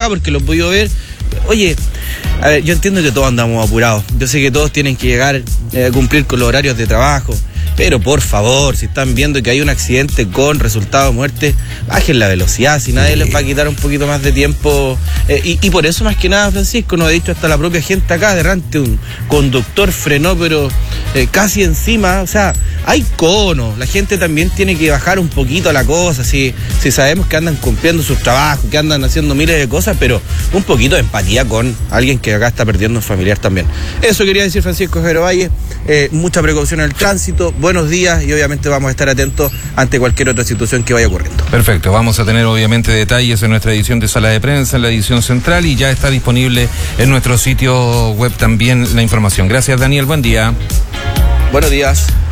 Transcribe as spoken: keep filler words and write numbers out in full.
porque lo he podido ver. Oye, a ver, yo entiendo que todos andamos apurados. Yo sé que todos tienen que llegar eh, a cumplir con los horarios de trabajo. Pero por favor, si están viendo que hay un accidente con resultado de muerte, bajen la velocidad, si nadie les va a quitar un poquito más de tiempo. Eh, y, y por eso más que nada, Francisco, nos ha dicho hasta la propia gente acá, de repente un conductor frenó, pero eh, casi encima, o sea, hay conos, la gente también tiene que bajar un poquito la cosa, si, si sabemos que andan cumpliendo sus trabajos, que andan haciendo miles de cosas, pero un poquito de empatía con alguien que acá está perdiendo un familiar también. Eso quería decir Francisco Javier Valle, eh, mucha precaución en el tránsito, buenos días y obviamente vamos a estar atentos ante cualquier otra situación que vaya ocurriendo. Perfecto, vamos a tener obviamente detalles en nuestra edición de Sala de Prensa, en la edición central, y ya está disponible en nuestro sitio web también la información. Gracias, Daniel, buen día. Buenos días.